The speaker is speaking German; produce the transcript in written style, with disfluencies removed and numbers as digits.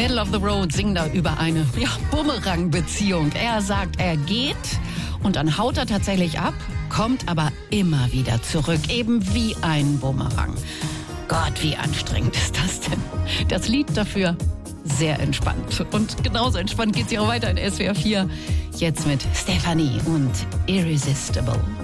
Middle of the Road singen da über eine Bumerang-Beziehung. Er sagt, er geht und dann haut er tatsächlich ab, kommt aber immer wieder zurück, eben wie ein Bumerang. Gott, wie anstrengend ist das denn? Das Lied dafür sehr entspannt. Und genauso entspannt geht's hier auch weiter in SWR 4. Jetzt mit Stefanie und Irresistible.